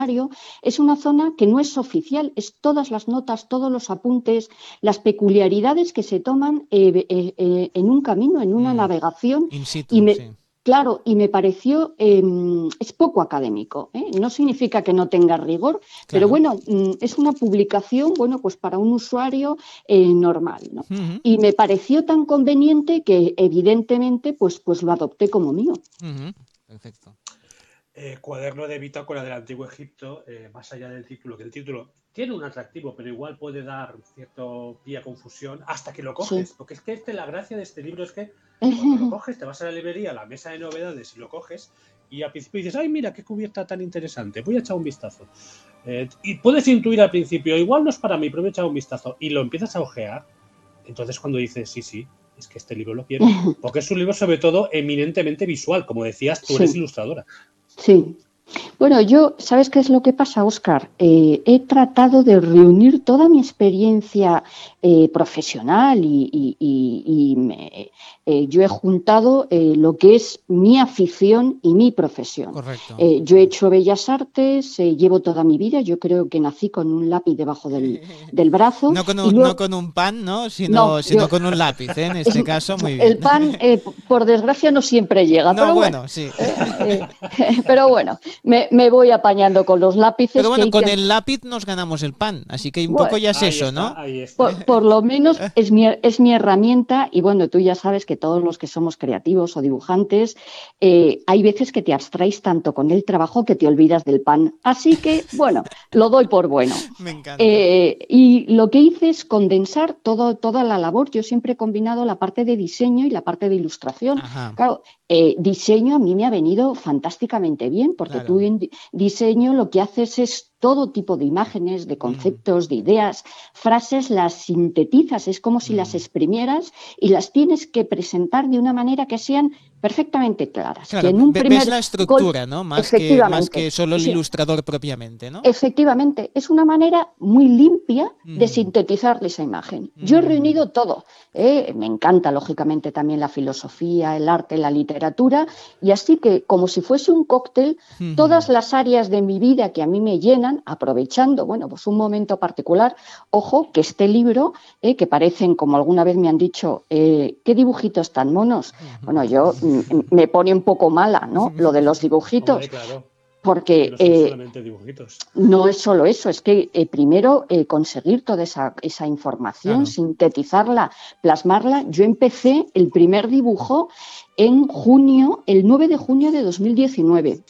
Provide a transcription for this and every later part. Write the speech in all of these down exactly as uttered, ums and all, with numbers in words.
es una zona que no es oficial, es todas las notas, todos los apuntes, las peculiaridades que se toman eh, eh, eh, en un camino, en una Mm. navegación. In situ, Y me, sí. claro, y me pareció, eh, es poco académico, ¿eh? No significa que no tenga rigor, pero Claro. bueno, mm, es una publicación, bueno, pues para un usuario eh, normal, ¿no? Ujú, Y me pareció tan conveniente que evidentemente pues, pues lo adopté como mío. ujú. Perfecto. Eh, cuaderno de bitácora del Antiguo Egipto, eh, más allá del título, que el título tiene un atractivo, pero igual puede dar cierto pie a confusión hasta que lo Sí. coges. Porque es que este, la gracia de este libro es que cuando lo coges, te vas a la librería, a la mesa de novedades y lo coges, y al principio dices, ay, mira, qué cubierta tan interesante, voy a echar un vistazo. Eh, y puedes intuir al principio, igual no es para mí, pero voy a echar un vistazo. Y lo empiezas a ojear. Entonces cuando dices, sí, sí, es que este libro lo quiero. Porque es un libro sobre todo eminentemente visual. Como decías, tú eres Sí, ilustradora. sí. Bueno, yo, ¿sabes qué es lo que pasa, Óscar? Eh, he tratado de reunir toda mi experiencia eh, profesional y, y- y- y me- eh, yo he juntado eh, lo que es mi afición y mi profesión. Correcto. Eh, yo he hecho bellas artes, eh, llevo toda mi vida, yo creo que nací con un lápiz debajo del, del brazo No con y un, no luego, con un pan, ¿no? no, Sino, sino yo, con un lápiz, ¿eh? En es- este caso, muy bien. el pan, eh, por desgracia, no siempre llega, No, pero bueno. bueno, sí. eh, eh, pero bueno, me, me voy apañando con los Pero lápices que bueno, hay con que... el lápiz nos ganamos el pan, así que un poco Bueno, ya es Ahí eso, está, ¿no? ahí está. por, por lo menos es mi, es mi herramienta y bueno, tú ya sabes que todos los que somos creativos o dibujantes, eh, hay veces que te abstraes tanto con el trabajo que te olvidas del pan. Así que, bueno, lo doy por bueno. Me encanta. Eh, y lo que hice es condensar todo, toda la labor. Yo siempre he combinado la parte de diseño y la parte de ilustración. Ajá, Claro, eh, diseño a mí me ha venido fantásticamente bien, porque tú claro. en di- diseño lo que haces es todo tipo de imágenes, de Mm, conceptos, de ideas, frases, las sintetizas, es como si las mm. exprimieras y las tienes que presentar de una manera que sean perfectamente claras, que Claro, en un ve- ves primer la golpe, estructura, ¿no? Más que, más efectivamente, que solo el sí, ilustrador propiamente, ¿no? efectivamente, es una manera muy limpia de Mm, sintetizar esa imagen. Yo he mm, reunido todo. ¿eh? Me encanta, lógicamente, también la filosofía, el arte, la literatura, y así que, como si fuese un cóctel, todas mm. las áreas de mi vida que a mí me llenan, aprovechando, bueno, pues un momento particular. Ojo, que este libro, eh, que parecen, como alguna vez me han dicho, eh, qué dibujitos tan monos. Bueno, yo mm, me pone un poco mala, ¿no? Lo de los Hombre, dibujitos, claro, que porque no son eh, solamente dibujitos. no es solo eso, es que eh, primero eh, conseguir toda esa, esa información, Claro. sintetizarla, plasmarla. Yo empecé el primer dibujo en junio, el nueve de junio de dos mil diecinueve.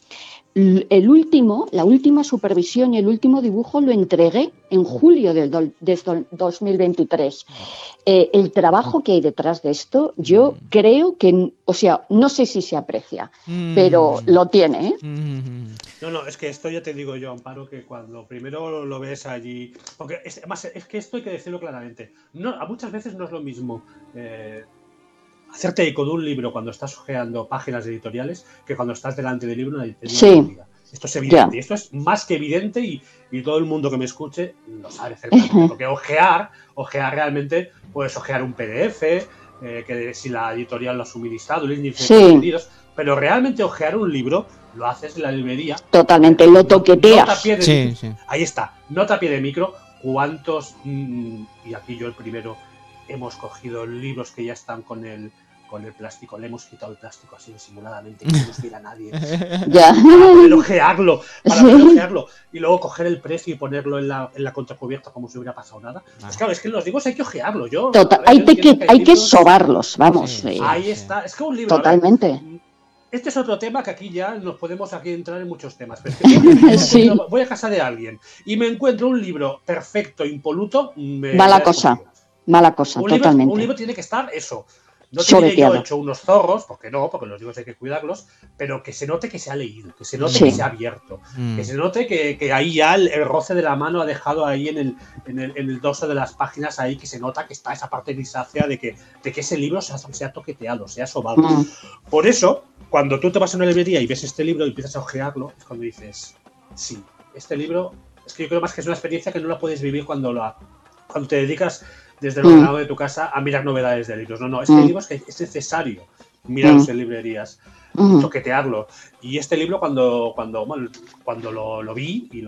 El último, la última supervisión y el último dibujo lo entregué en julio del do, de dos mil veintitrés. Eh, el trabajo que hay detrás de esto, yo Mm, creo que, o sea, no sé si se aprecia, pero mm, lo tiene, ¿eh? mm. No, no, es que esto ya te digo yo, Amparo, que cuando primero lo ves allí. Porque es, además, es que esto hay que decirlo claramente. No, a muchas veces no es lo mismo eh, hacerte eco de un libro cuando estás hojeando páginas editoriales que cuando estás delante del libro en una Sí, librería. Esto es ya. evidente, y esto es más que evidente y, y todo el mundo que me escuche lo sabe perfectamente. Porque ojear, ojear realmente, puedes ojear un P D F, eh, que si la editorial lo ha suministrado, el índice de Sí, contenidos, pero realmente ojear un libro lo haces en la librería, totalmente, eh, lo no, nota a toqueteas. pie de micro, Sí, sí. ahí está, nota a pie de micro, cuántos, mmm, y aquí yo el primero, hemos cogido libros que ya están con el con el plástico, le hemos quitado el plástico así disimuladamente, que no nos viera nadie, Ya. para poder ojearlo, para poder Sí, ojearlo, y luego coger el precio y ponerlo en la, en la contracubierta como si hubiera pasado nada. Pues Ah, claro, es que los libros hay que ojearlos. Yo, total, a ver, hay, yo entiendo que, que hay hay que libros. sobarlos, vamos. sí, sí, eh, Ahí sí. está. Es que un libro, a ver. totalmente. Este es otro tema que aquí ya nos podemos aquí entrar en muchos temas. Pero es que siempre que yo voy, Sí, voy a casa de alguien y me encuentro un libro perfecto, impoluto, me, mala me cosa, desconfío. mala cosa, Un libro, un totalmente. libro tiene que estar eso. No te diré yo Sobeteado. hecho unos zorros, porque no, porque los libros hay que cuidarlos, pero que se note que se ha leído, que se note que se ha Mm, abierto, que mm. se note que, que ahí ya el, el roce de la mano ha dejado ahí en el, en, el, en el dorso de las páginas, ahí que se nota que está esa parte grisácea de que, de que ese libro se ha, se ha toqueteado, se ha sobado. Mm, Por eso, cuando tú te vas a una librería y ves este libro y empiezas a ojearlo, es cuando dices, sí, este libro, es que yo creo más que es una experiencia que no la puedes vivir cuando, la, cuando te dedicas desde el mm, ordenador de tu casa a mirar novedades de libros. No, no, es que hay mm, libros que es necesario mirarlos mm, en librerías y mm. toquetearlo. Y este libro cuando, cuando, bueno, cuando lo, lo vi y lo